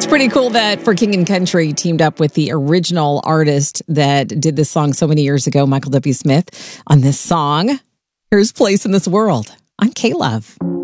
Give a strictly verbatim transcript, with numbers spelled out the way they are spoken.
Pretty cool that For King and Country teamed up with the original artist that did this song so many years ago, Michael W. Smith, on this song. Here's Place in This World on K-Love.